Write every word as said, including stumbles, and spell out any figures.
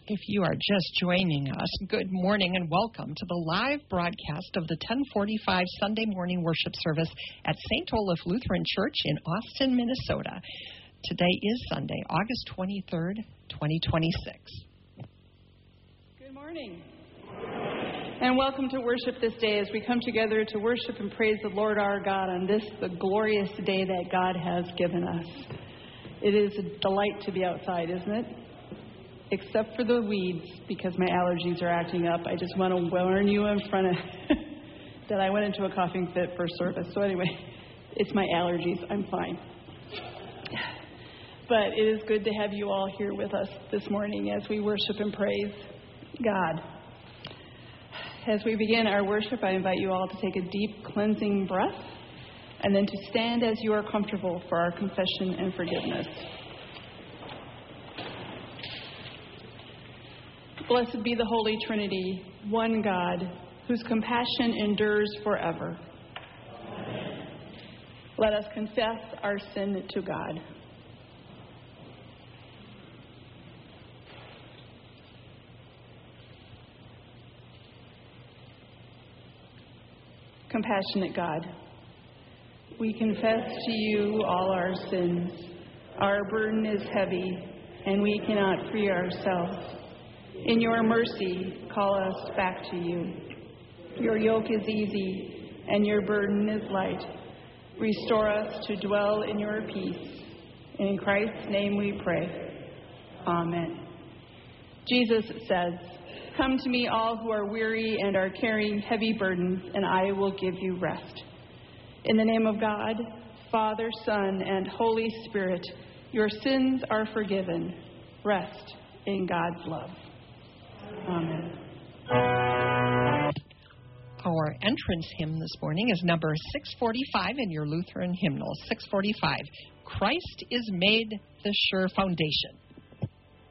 If you are just joining us, good morning and welcome to the live broadcast of the ten forty-five Sunday morning worship service at Saint Olaf Lutheran Church in Austin, Minnesota. Today is Sunday, August twenty-third, twenty twenty-six. Good morning. And welcome to worship this day as we come together to worship and praise the Lord our God on this, the glorious day that God has given us. It is a delight to be outside, isn't it? Except for the weeds, because my allergies are acting up. I just want to warn you in front of that I went into a coughing fit for service. So anyway, it's my allergies. I'm fine. But it is good to have you all here with us this morning as we worship and praise God. As we begin our worship, I invite you all to take a deep cleansing breath and then to stand as you are comfortable for our confession and forgiveness. Blessed be the Holy Trinity, one God, whose compassion endures forever. Amen. Let us confess our sin to God. Compassionate God, we confess to you all our sins. Our burden is heavy, and we cannot free ourselves. In your mercy, call us back to you. Your yoke is easy, and your burden is light. Restore us to dwell in your peace. In Christ's name we pray. Amen. Jesus says, "Come to me, all who are weary and are carrying heavy burdens, and I will give you rest." In the name of God, Father, Son, and Holy Spirit, your sins are forgiven. Rest in God's love. Amen. Our entrance hymn this morning is number six forty-five in your Lutheran hymnal. six forty-five, Christ is made the sure foundation.